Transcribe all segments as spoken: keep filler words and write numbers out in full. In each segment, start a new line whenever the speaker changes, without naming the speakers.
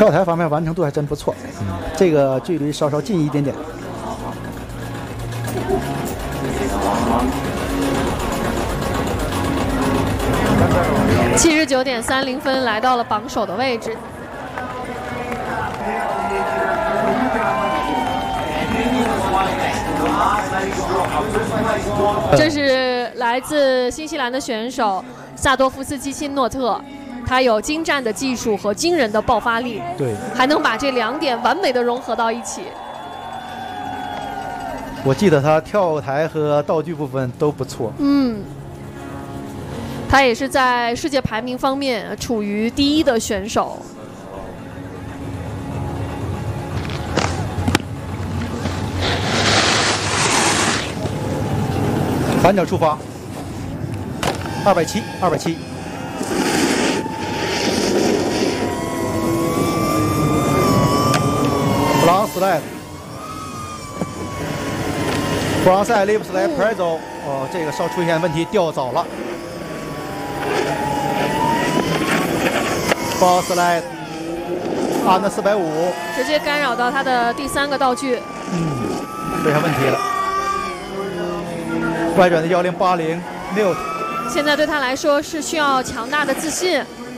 跳台方面完成度还真不错，嗯、这个距离稍稍近一点点。
七十九点三零分来到了榜首的位置。这是来自新西兰的选手萨多夫斯基钦诺特，他有精湛的技术和惊人的爆发力，
对，
还能把这两点完美的融合到一起。
我记得他跳台和道具部分都不错。
嗯，他也是在世界排名方面处于第一的选手。
反脚出发，二百七，二百七。弗朗斯莱，弗朗塞 lips 来 prezzo， 哦，这个稍出现问题，掉早了。弗朗斯莱，按的四百五，
直接干扰到他的第三个道具。
嗯，出现问题了。外转的幺零八零 mute，
现在对他来说是需要强大的自信。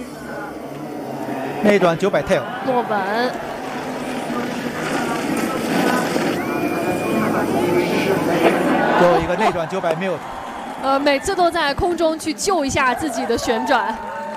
内转九百 tail，
落稳。
又一个内转九百 mute，
呃，每次都在空中去救一下自己的旋转。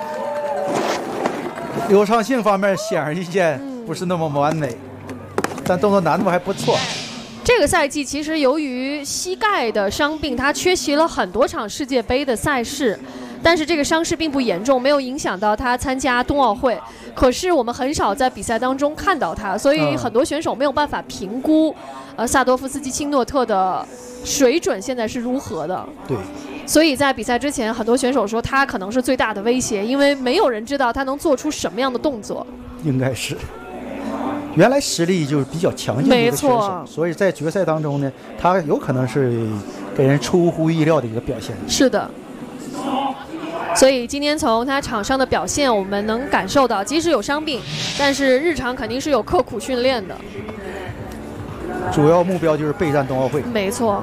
流畅性方面显而易见不是那么完美，但动作难度还不错。
这个赛季其实由于膝盖的伤病，他缺席了很多场世界杯的赛事，但是这个伤势并不严重，没有影响到他参加冬奥会。可是我们很少在比赛当中看到他，所以很多选手没有办法评估，呃，萨多夫斯基钦诺特的水准现在是如何的。
对。
所以在比赛之前，很多选手说他可能是最大的威胁，因为没有人知道他能做出什么样的动作。
应该是。原来实力就是比较强劲的一个选手，所以在决赛当中呢，他有可能是给人出乎意料的一个表现。
是的，所以今天从他场上的表现，我们能感受到，即使有伤病，但是日常肯定是有刻苦训练的。
主要目标就是备战冬奥会。
没错。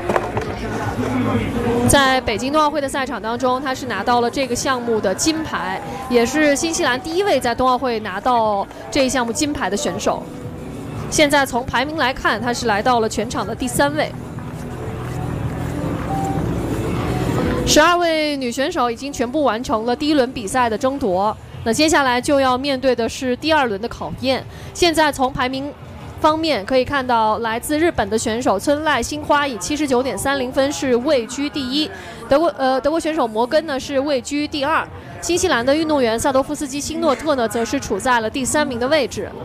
在北京冬奥会的赛场当中，他是拿到了这个项目的金牌，也是新西兰第一位在冬奥会拿到这一项目金牌的选手。现在从排名来看，他是来到了全场的第三位。十二位女选手已经全部完成了第一轮比赛的争夺，那接下来就要面对的是第二轮的考验。现在从排名方面可以看到，来自日本的选手村濑心花以七十九点三零分是位居第一，德国呃德国选手摩根呢是位居第二，新西兰的运动员萨多夫斯基钦诺特呢则是处在了第三名的位置。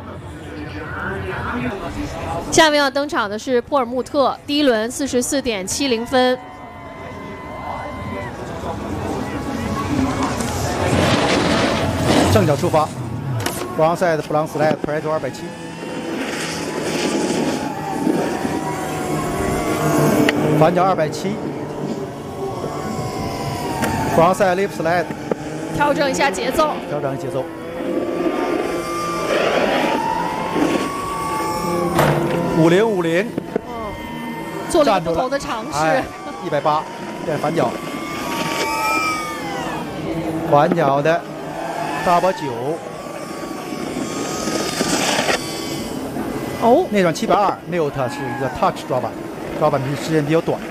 下面要登场的是波尔穆特，第一轮四十四点七零分。
正脚出发，弗朗塞的弗朗斯莱 prezzo 二百七。反脚二百七，弗朗塞 lip slide，
调整一下节奏，
调整节奏。五零五零，
嗯，做了一个不同的尝试。
一百八，变反脚，反脚的 double 九，
哦，
内转七百二 ，mute 是一个 touch 抓板。抓板时间比较短，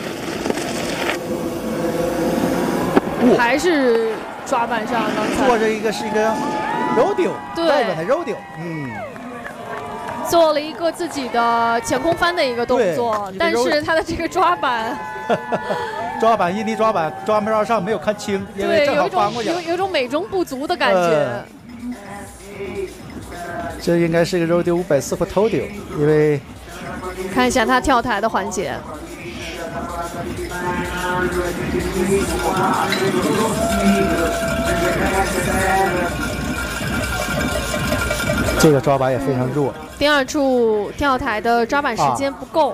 嗯，还是抓板上刚才
做这一个是一个柔丢，
对，
外转的柔丢，嗯，
做了一个自己的前空翻的一个动作，但是他的这个抓板，
抓板印尼抓板抓不上没有看清，因为正好翻过去，
有有一种美中不足的感觉。呃、
这应该是一个柔丢五百四或头丢，因为。
看一下他跳台的环节，
这个抓板也非常弱。
第二处跳台的抓板时间不够。